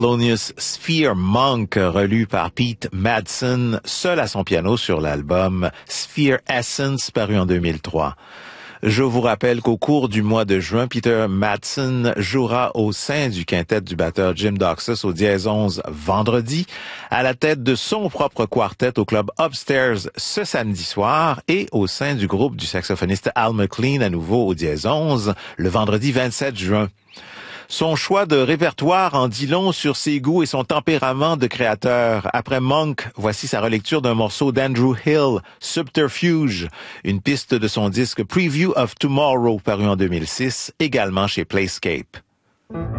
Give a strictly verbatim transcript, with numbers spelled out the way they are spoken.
Thelonious Sphere Monk, relu par Pete Madsen, seul à son piano sur l'album Sphere Essence, paru en deux mille trois. Je vous rappelle qu'au cours du mois de juin, Peter Madsen jouera au sein du quintet du batteur Jim Doxas au dièse onze vendredi, à la tête de son propre quartet au club Upstairs ce samedi soir et au sein du groupe du saxophoniste Al McLean à nouveau au dièse onze le vendredi vingt-sept juin. Son choix de répertoire en dit long sur ses goûts et son tempérament de créateur. Après Monk, voici sa relecture d'un morceau d'Andrew Hill, Subterfuge, une piste de son disque Preview of Tomorrow paru en deux mille six, également chez Playscape.